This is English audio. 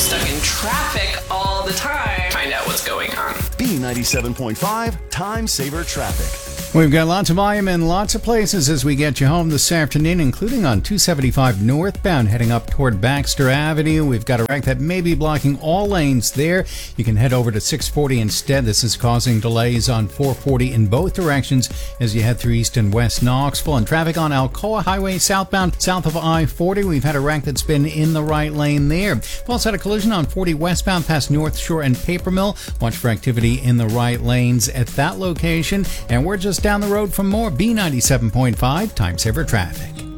stuck in traffic all the time. Find out what's going on. B97.5 Time Saver Traffic. We've got lots of volume in lots of places as we get you home this afternoon, including on 275 northbound heading up toward Baxter Avenue. We've got a wreck that may be blocking all lanes there. You can head over to 640 instead. This is causing delays on 440 in both directions as you head through east and west Knoxville. And traffic on Alcoa Highway southbound south of I-40. We've had a wreck that's been in the right lane there. We've also had a collision on 40 westbound past North Shore and Paper Mill. Watch for activity in the right lanes at that location. And we're just down the road from more. B97.5 Time Saver Traffic.